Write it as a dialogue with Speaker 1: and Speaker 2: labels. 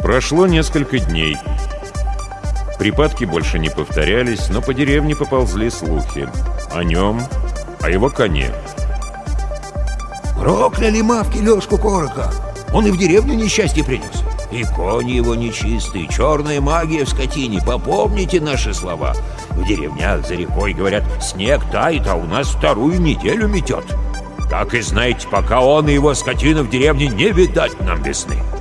Speaker 1: Прошло несколько дней. Припадки больше не повторялись, но по деревне поползли слухи. О нем, о его коне.
Speaker 2: Прокляли мавки Лёшку Корока. Он и в деревню несчастье принес. И конь его нечистый, черная магия в скотине. Попомните наши слова. В деревнях за рекой, говорят, снег тает, а у нас вторую неделю метет. Так и знаете, пока он и его скотина в деревне, не видать нам весны.